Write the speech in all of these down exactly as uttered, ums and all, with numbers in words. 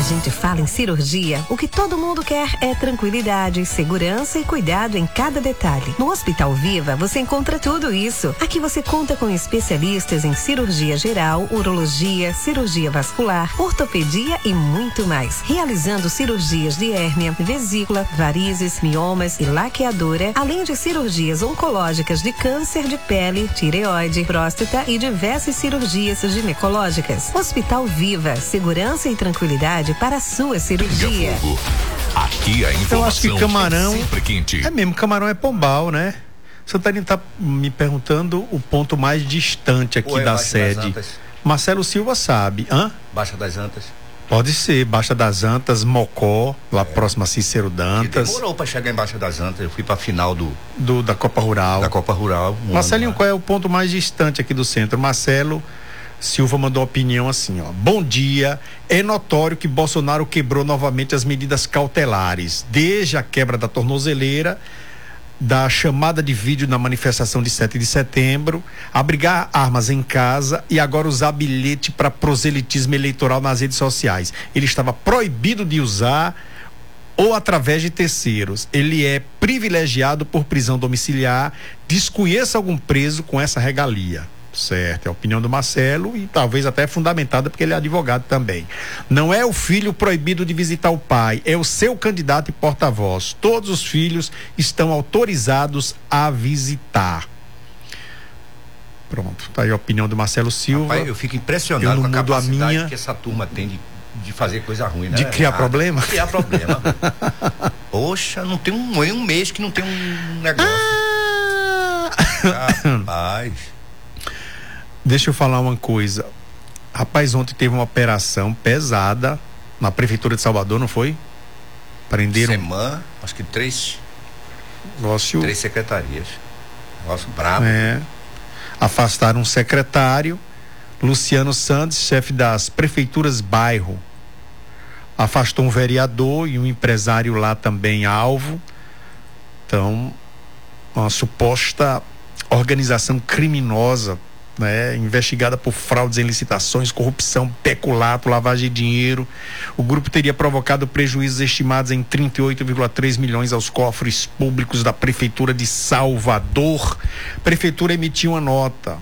gente fala em cirurgia, o que todo mundo quer é tranquilidade, segurança e cuidado em cada detalhe. No Hospital Viva, você encontra tudo isso. Aqui você conta com especialistas em cirurgia geral, urologia, cirurgia vascular, ortopedia e muito mais. Realizando cirurgias de hérnia, vesícula, varizes, miomas e laqueadura, além de cirurgias oncológicas de câncer de pele, tireoide, próstata e diversas cirurgias ginecológicas. Hospital Viva, segurança e tranquilidade para a sua cirurgia. Aqui a informação Eu acho que Camarão é sempre quente. É mesmo, Camarão é Pombal, né? Santarém tá me perguntando o ponto mais distante aqui Ou é da Baixa das sede. Antas? Marcelo Silva sabe. Hã? Baixa das Antas. Pode ser, Baixa das Antas, Mocó, lá É. próximo a Cícero E Dantas, demorou pra chegar em Baixa das Antas. Eu fui pra final do, do, da Copa Rural. da Copa Rural. um Marcelinho, ano, qual é o ponto mais distante aqui do centro? Marcelo Silva mandou opinião assim, ó. Bom dia, é notório que Bolsonaro quebrou novamente as medidas cautelares, desde a quebra da tornozeleira, da chamada de vídeo na manifestação de sete de setembro, abrigar armas em casa e agora usar bilhete para proselitismo eleitoral nas redes sociais. Ele estava proibido de usar ou através de terceiros. Ele é privilegiado por prisão domiciliar. Desconheça algum preso com essa regalia. Certo, é a opinião do Marcelo e talvez até fundamentada porque ele é advogado também. Não é o filho proibido de visitar o pai, é o seu candidato e porta-voz. Todos os filhos estão autorizados a visitar. Pronto, tá aí a opinião do Marcelo Silva. Rapaz, eu fico impressionado Eu não com a mudo a capacidade minha... que essa turma tem de, de fazer coisa ruim, né? De criar Ah, problema? Criar problema. Poxa, não tem um, um mês que não tem um negócio. Rapaz. Deixa eu falar uma coisa. Rapaz, ontem teve uma operação pesada na Prefeitura de Salvador, não foi? Prenderam. Semana, acho que três, Negócio... três secretarias. Negócio brabo. É. Afastaram um secretário, Luciano Santos, chefe das prefeituras bairro. Afastou um vereador e um empresário lá também alvo. Então, uma suposta organização criminosa, né, investigada por fraudes em licitações, corrupção, peculato, lavagem de dinheiro. O grupo teria provocado prejuízos estimados em trinta e oito vírgula três milhões aos cofres públicos da Prefeitura de Salvador. A Prefeitura emitiu uma nota.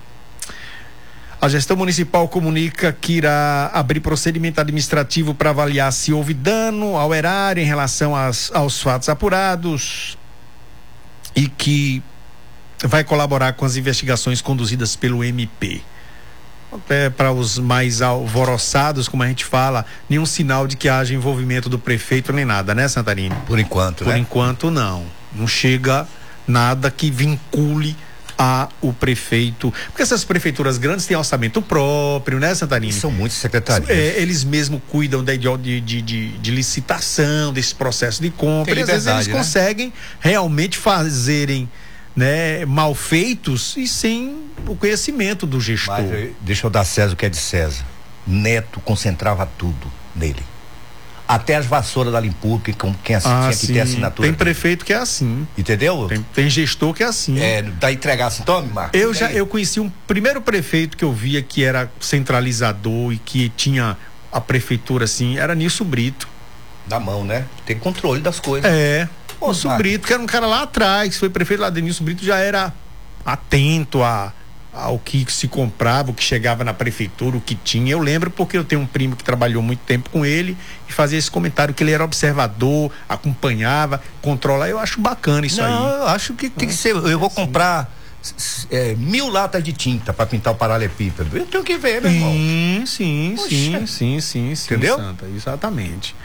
A gestão municipal comunica que irá abrir procedimento administrativo para avaliar se houve dano ao erário em relação às, aos fatos apurados e que vai colaborar com as investigações conduzidas pelo M P. Até para os mais alvoroçados, como a gente fala, nenhum sinal de que haja envolvimento do prefeito nem nada, né, Santarino? Por enquanto, Por né? enquanto não. Não chega nada que vincule a o prefeito, porque essas prefeituras grandes têm orçamento próprio, né, Santarino? São muitos secretarias. É, eles mesmos cuidam de, de, de, de, de licitação, desse processo de compra, Tem e às vezes eles liberdade, né? conseguem realmente fazerem, né, mal feitos e sem o conhecimento do gestor. Mas eu- deixa eu dar a César o que é de César. Neto concentrava tudo nele. Até as vassouras da Limpur, que com quem assi- Ah, tinha que sim. ter assinatura. Tem prefeito que é assim. Entendeu? Tem, tem gestor que é assim. É, da entregar assim, tome, Marcos. Eu já eu conheci um primeiro prefeito que eu via que era centralizador e que tinha a prefeitura assim, era Nilson Brito. Da mão, né? Tem controle das coisas. É. Ô, Nilson Marcos. Brito, que era um cara lá atrás, foi prefeito lá de Nilson Brito, já era atento a ao que se comprava, o que chegava na prefeitura, o que tinha. Eu lembro porque eu tenho um primo que trabalhou muito tempo com ele e fazia esse comentário que ele era observador, acompanhava, controla. Eu acho bacana isso Não, aí. eu acho que tem que ser. Eu vou comprar s- é, mil latas de tinta pra pintar o paralelepípedo. Eu tenho que ver, meu irmão. Sim, sim, Poxa. sim, sim, sim, sim, Entendeu? Santa, exatamente.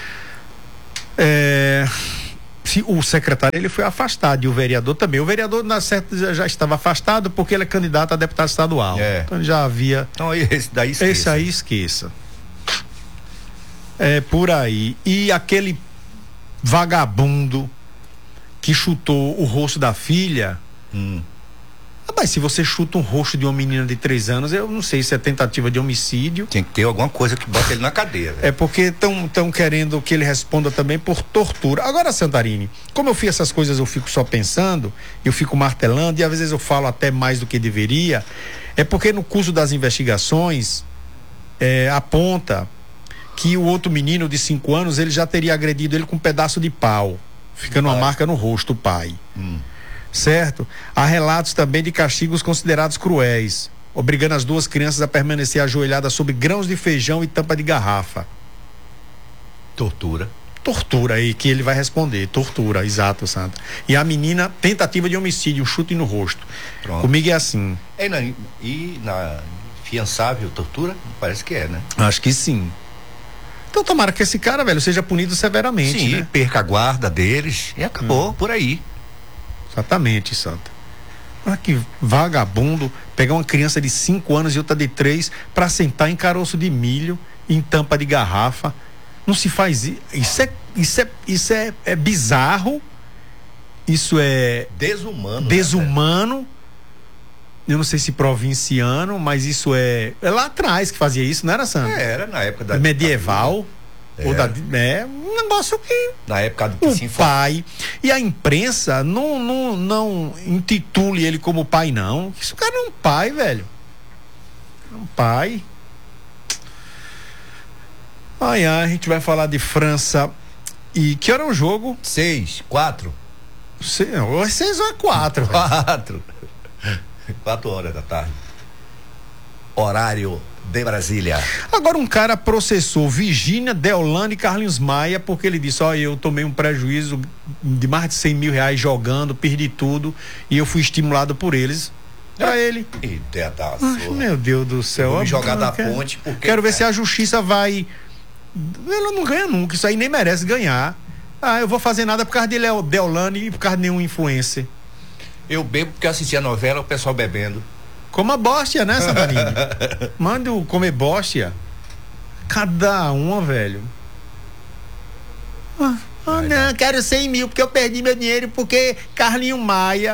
É, se o secretário ele foi afastado e o vereador também. O vereador na certa já, já estava afastado porque ele é candidato a deputado estadual. É. Então ele já havia. Então esse daí esqueça. Esse aí esqueça. É por aí. E aquele vagabundo que chutou o rosto da filha. Hum. Mas se você chuta um rosto de uma menina de três anos, eu não sei se é tentativa de homicídio. Tem que ter alguma coisa que bota ele na cadeia. velho. É porque estão querendo que ele responda também por tortura. Agora, Santarini, como eu fiz essas coisas, eu fico só pensando, eu fico martelando, e às vezes eu falo até mais do que deveria, é porque no curso das investigações é, aponta que o outro menino de cinco anos, ele já teria agredido ele com um pedaço de pau, ficando uma marca no rosto, o pai. Hum. Certo? Há relatos também de castigos considerados cruéis, obrigando as duas crianças a permanecer ajoelhadas sobre grãos de feijão e tampa de garrafa. Tortura. Tortura aí, que ele vai responder. Tortura, exato, Santa. E a menina, tentativa de homicídio, um chute no rosto. Pronto. Comigo é assim. E na, e na fiançável tortura? Parece que é, né? Acho que sim. Então tomara que esse cara, velho, seja punido severamente, Sim, né? perca a guarda deles e acabou, hum. por aí. Exatamente, Santa. Ah, que vagabundo pegar uma criança de cinco anos e outra de três pra sentar em caroço de milho, em tampa de garrafa. Não se faz isso. Isso é, isso é, isso é, é bizarro. Isso é desumano. Desumano. Né? Eu não sei se provinciano, mas isso é. É lá atrás que fazia isso, não era, Sandro? É, era na época da medieval. Ou da, é um negócio que. Na época do que o se pai. E a imprensa não, não, não intitule ele como pai, não. Isso cara é um pai, velho. É um pai. Ai, ai, a gente vai falar de França. E que hora é o jogo? Seis, quatro. Se, ou é seis ou é quatro? Quatro. Quatro horas da tarde. Horário de Brasília. Agora um cara processou Virgínia, Deolane e Carlinhos Maia porque ele disse, ó, oh, eu tomei um prejuízo de mais de cem mil reais jogando, perdi tudo e eu fui estimulado por eles. Pra ele. Ideia da Ai, meu Deus do céu. Vou me jogar da quero, ponte porque... Quero ver é. se a justiça vai... Ela não ganha nunca, isso aí nem merece ganhar. Ah, eu vou fazer nada por causa de Leo, Deolane e por causa de nenhum influencer. Eu bebo porque assisti a novela, o pessoal bebendo. Coma bóstia, né, Santarine? Manda o comer bóstia. Cada uma, velho. Ah, ah não, não, quero cem mil porque eu perdi meu dinheiro porque Carlinho Maia.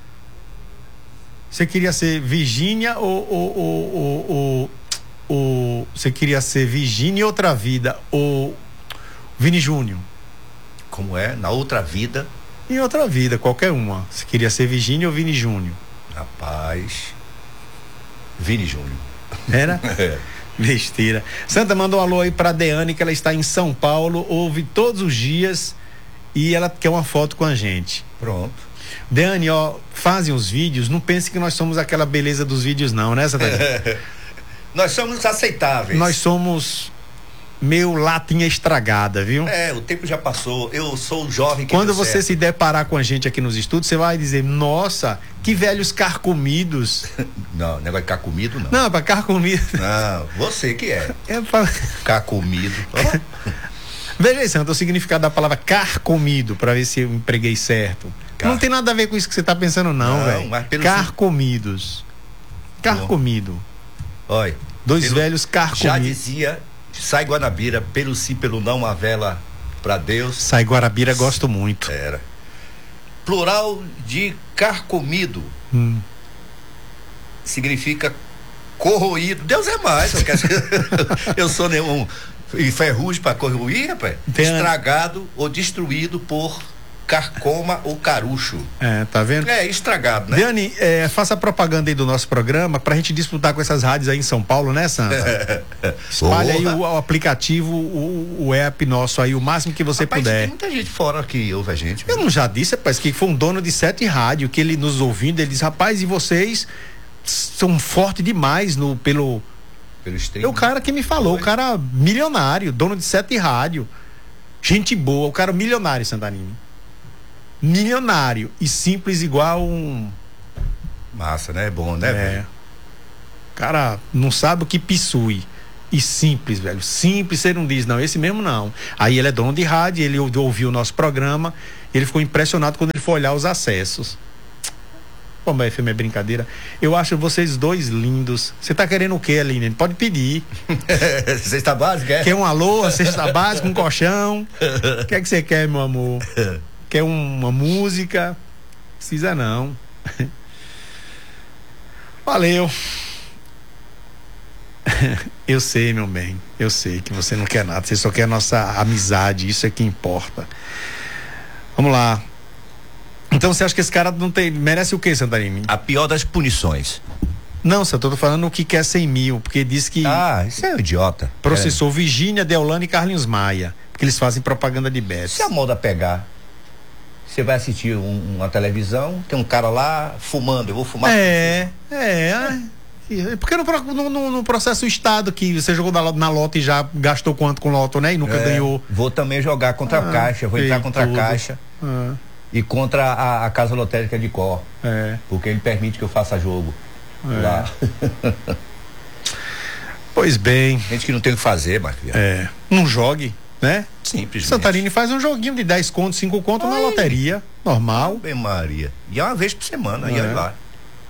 Você queria ser Virgínia ou, ou, ou, ou, ou, ou você queria ser Virgínia em outra vida ou Vini Júnior? Como é? Na outra vida? Em outra vida, qualquer uma. Você queria ser Virgínia ou Vini Júnior? Rapaz, Vini Júnior. Era? É. Besteira. Santa, mandou um alô aí pra Deane, que ela está em São Paulo, ouve todos os dias e ela quer uma foto com a gente. Pronto. Deane, ó, fazem os vídeos, não pense que nós somos aquela beleza dos vídeos não, né, Santa? Nós somos aceitáveis. Nós somos meio latinha estragada, viu? É, o tempo já passou, eu sou jovem que quando você certo. se deparar com a gente aqui nos estúdios, você vai dizer, nossa, que velhos carcomidos. Não, negócio de carcomido não. Não, é pra carcomido. Não, você que é. É pra... Carcomido. Oh. Veja aí, Santa, o significado da palavra carcomido, pra ver se eu empreguei certo. Car... Não tem nada a ver com isso que você tá pensando não, velho. Carcomidos. Carcomido. Olha. Dois pelo... velhos carcomidos. Já dizia... Sai Guanabira, pelo sim, pelo não, uma vela pra Deus. Sai Guarabira, gosto muito. Era. Plural de carcomido. Hum. Significa corroído. Deus é mais. Eu, quero... eu sou nenhum ferrugem pra corroir, rapaz. Tem estragado a... ou destruído por carcoma ou carucho. É, tá vendo? É, estragado, né? Deane, é, faça propaganda aí do nosso programa pra gente disputar com essas rádios aí em São Paulo, né, Santa? Espalha aí o, o aplicativo, o, o app nosso aí, o máximo que você rapaz, puder. Tem muita gente fora que ouve a gente. Eu não já disse, rapaz, que foi um dono de sete rádios, que ele nos ouvindo, ele disse, rapaz, e vocês são fortes demais no, pelo... Pelo stream. É o cara que me falou, foi. O cara milionário, dono de sete rádios. Gente boa, o cara milionário, Santarine. Milionário e simples igual um... Massa, né? É bom, né, é. velho? Cara, não sabe o que possui. E simples, velho. Simples, você não diz, não, esse mesmo não. Aí ele é dono de rádio, ele ouviu o nosso programa, ele ficou impressionado quando ele foi olhar os acessos. Pô, mas F M é brincadeira. Eu acho vocês dois lindos. Você tá querendo o quê, Aline? Pode pedir. Cesta básica, é? Quer um alô, cesta básica, um colchão? O que é que você quer, meu amor? Quer uma música? Precisa não. Valeu. Eu sei, meu bem. Eu sei que você não quer nada. Você só quer a nossa amizade. Isso é que importa. Vamos lá. Então você acha que esse cara não tem, merece o quê, Santarine? A pior das punições. Não, Santo, eu tô falando o que quer cem mil, porque disse que... Ah, isso é um idiota. Processou é. Virgínia, Deolane e Carlinhos Maia, porque eles fazem propaganda de bets. Se a moda pegar, você vai assistir um, uma televisão, tem um cara lá fumando, eu vou fumar. É, é, é. Porque no, no, no processo Estado, que você jogou na, na loto e já gastou quanto com loto, né? E nunca é, ganhou. Vou também jogar contra ah, a Caixa, vou entrar contra tudo. a Caixa. Ah. E contra a, a Casa Lotérica de Cor. É. Porque ele permite que eu faça jogo. É. Lá. Pois bem. Gente que não tem o que fazer, Marcos. É. Não jogue, né? Simplesmente. Santarine faz um joguinho de dez contos, cinco contos na loteria. Normal. Bem, Maria. E é uma vez por semana, é. e olha lá.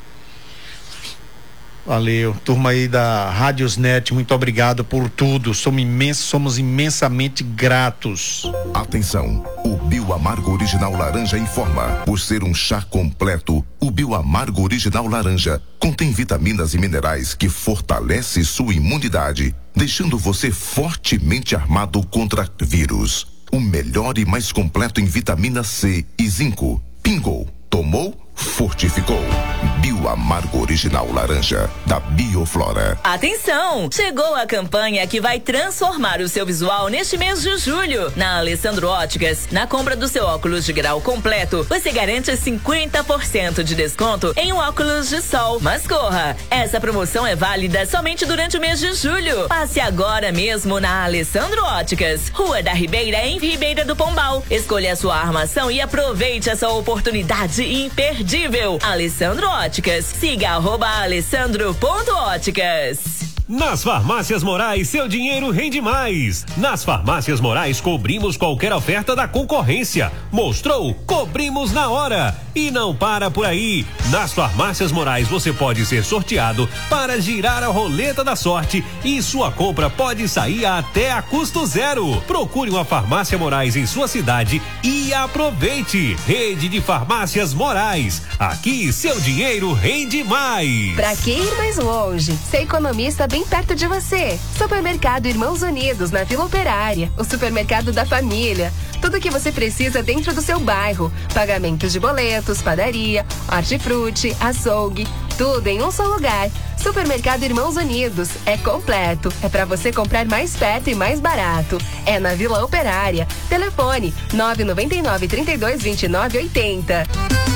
Valeu, turma aí da Radiosnet, muito obrigado por tudo, somos imensos, somos imensamente gratos. Atenção, o Bioamargo Original Laranja informa, por ser um chá completo, o Bioamargo Original Laranja contém vitaminas e minerais que fortalece sua imunidade, deixando você fortemente armado contra vírus. O melhor e mais completo em vitamina C e zinco. Pingou, tomou, fortificou. Bioamargo Original Laranja, da Bioflora. Atenção! Chegou a campanha que vai transformar o seu visual neste mês de julho. Na Alessandro Óticas, na compra do seu óculos de grau completo, você garante cinquenta por cento de desconto em um óculos de sol. Mas corra! Essa promoção é válida somente durante o mês de julho. Passe agora mesmo na Alessandro Óticas, Rua da Ribeira, em Ribeira do Pombal. Escolha a sua armação e aproveite essa oportunidade imperdível. Alessandro Óticas. Siga arroba alessandro ponto óticas. Nas Farmácias Morais, seu dinheiro rende mais. Nas Farmácias Morais, cobrimos qualquer oferta da concorrência. Mostrou? Cobrimos na hora. E não para por aí. Nas Farmácias Morais, você pode ser sorteado para girar a roleta da sorte e sua compra pode sair até a custo zero. Procure uma Farmácia Morais em sua cidade e aproveite. Rede de Farmácias Morais. Aqui, seu dinheiro rende mais. Pra que ir mais longe? Ser economista bem perto de você. Supermercado Irmãos Unidos, na Vila Operária. O supermercado da família. Tudo que você precisa dentro do seu bairro. Pagamentos de boletos, padaria, hortifruti, açougue. Tudo em um só lugar. Supermercado Irmãos Unidos. É completo. É pra você comprar mais perto e mais barato. É na Vila Operária. Telefone nove nove nove, trinta e dois, vinte e nove, oitenta.